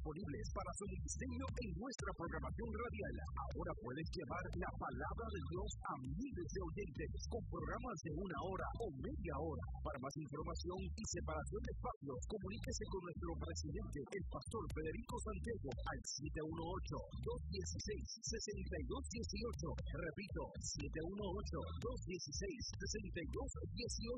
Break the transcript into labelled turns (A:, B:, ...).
A: disponibles para su diseño en nuestra programación radial. Ahora puedes llevar la palabra de Dios a miles de oyentes con programas de 1 hora o media hora. Para más información y separación de espacios, comuníquese con nuestro presidente, el pastor Federico Santiago, al 718-216-6218. Repito, 718-216-6218.